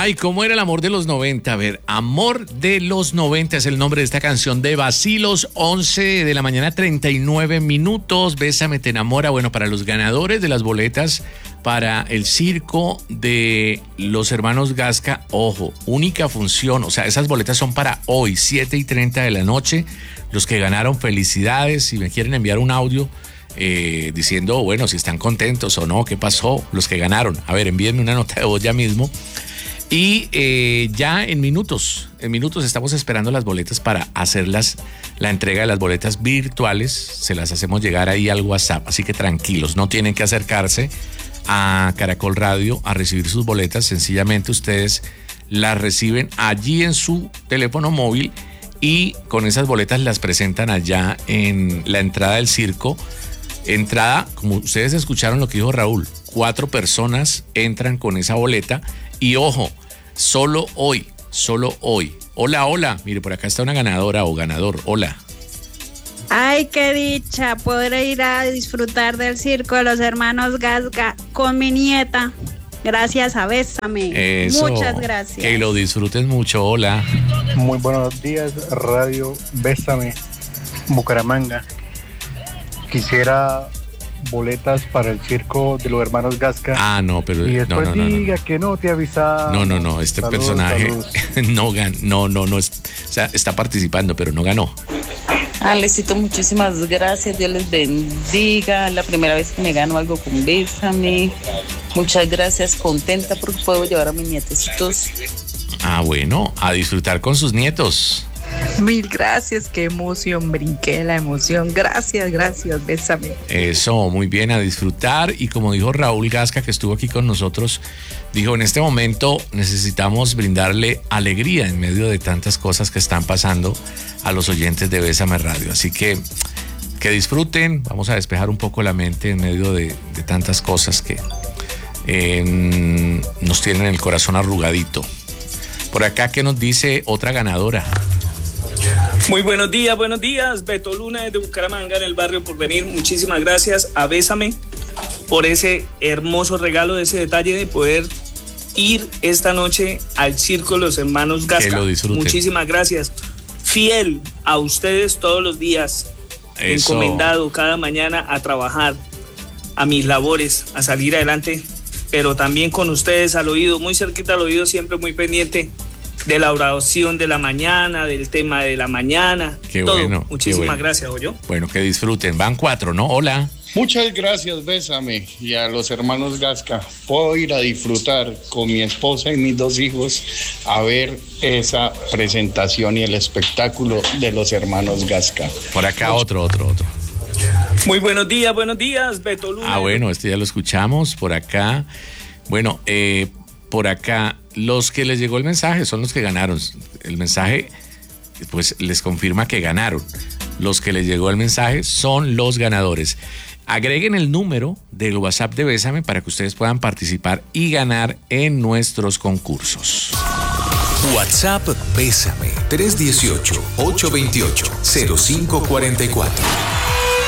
Ay, ¿cómo era el amor de los 90? A ver, Amor de los 90 es el nombre de esta canción de Bacilos, 11 de la mañana, 39 minutos. Bésame, te enamora. Bueno, para los ganadores de las boletas para el circo de los hermanos Gasca, ojo, única función, o sea, esas boletas son para hoy, 7:30 de la noche. Los que ganaron, felicidades. Si me quieren enviar un audio diciendo, bueno, si están contentos o no, qué pasó, los que ganaron. A ver, envíenme una nota de voz ya mismo. Y ya en minutos estamos esperando las boletas para hacerlas, la entrega de las boletas virtuales. Se las hacemos llegar ahí al WhatsApp, así que tranquilos, no tienen que acercarse a Caracol Radio a recibir sus boletas. Sencillamente ustedes las reciben allí en su teléfono móvil y con esas boletas las presentan allá en la entrada del circo. Entrada, como ustedes escucharon lo que dijo Raúl, 4 personas entran con esa boleta. Y ojo, solo hoy. Hola, mire, por acá está una ganadora o ganador, hola. Ay, qué dicha poder ir a disfrutar del circo de los hermanos Gasca con mi nieta. Gracias a Bésame. Eso, muchas gracias. Que lo disfruten mucho, hola. Muy buenos días, Radio Bésame, Bucaramanga. Quisiera boletas para el circo de los hermanos Gasca. Ah, no, pero y después no. diga que no te avisa. No, este saludos, personaje saludos. no, o sea, está participando, pero no ganó. Alecito, muchísimas gracias, Dios les bendiga. La primera vez que me gano algo con Bésame. Muchas gracias, contenta porque puedo llevar a mis nietecitos. Ah, bueno, a disfrutar con sus nietos. Mil gracias, qué emoción, brinqué la emoción. Gracias, Bésame. Eso, muy bien, a disfrutar. Y como dijo Raúl Gasca, que estuvo aquí con nosotros, dijo, en este momento necesitamos brindarle alegría en medio de tantas cosas que están pasando a los oyentes de Bésame Radio. Así que disfruten, vamos a despejar un poco la mente en medio de tantas cosas que nos tienen el corazón arrugadito. Por acá, ¿qué nos dice otra ganadora? Muy buenos días, Beto Luna desde Bucaramanga, en el barrio Porvenir. Muchísimas gracias a Bésame por ese hermoso regalo, ese detalle de poder ir esta noche al circo de los hermanos Gasca. Que lo disfruten. Muchísimas gracias. Fiel a ustedes todos los días, eso. Encomendado cada mañana a trabajar, a mis labores, a salir adelante, pero también con ustedes al oído, muy cerquita al oído, siempre muy pendiente de la oración de la mañana, del tema de la mañana. Qué todo. Bueno. Muchísimas qué bueno. gracias, ¿oyó? Bueno, que disfruten. Van 4, ¿no? Hola. Muchas gracias, Bésame, y a los hermanos Gasca. Puedo ir a disfrutar con mi esposa y mis 2 hijos a ver esa presentación y el espectáculo de los hermanos Gasca. Por acá otro. Muy buenos días, Beto Luna. Ah, bueno, este ya lo escuchamos. Por acá, bueno, por acá, los que les llegó el mensaje son los que ganaron. El mensaje, pues, les confirma que ganaron. Los que les llegó el mensaje son los ganadores. Agreguen el número del WhatsApp de Bésame para que ustedes puedan participar y ganar en nuestros concursos. WhatsApp Bésame 318-828-0544.